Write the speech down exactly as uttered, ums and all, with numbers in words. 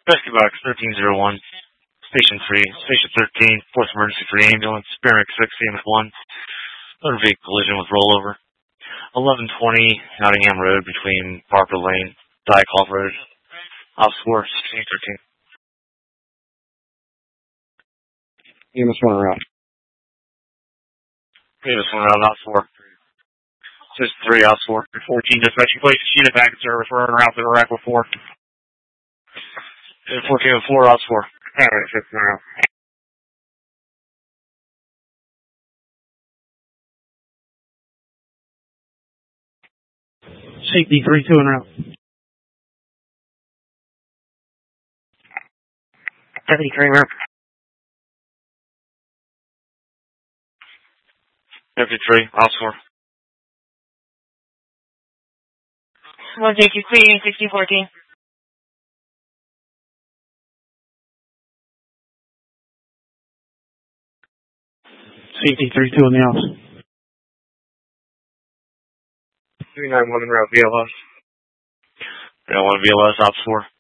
Rescue Box thirteen oh one, Station three, Station thirteen, fourth Emergency for the Ambulance, Spirit six, C M S one, motor vehicle collision with rollover. eleven twenty, Nottingham Road between Barber Lane, Dykoff Road, Ops four, sixteen thirteen. E M S one route. E M S one route, Ops four. Just three, Ops four. fourteen, dispatching place, unit back in service, we're on route to Iraq with four. fourteen with four, Ops four. Alright, fifth route. Safety three two en route. Deputy three route. Deputy three, Ops four. one J Q Queen, sixteen fourteen. Safety three two in the house. three nine one en route, V L S. three nine one V L S, Ops four.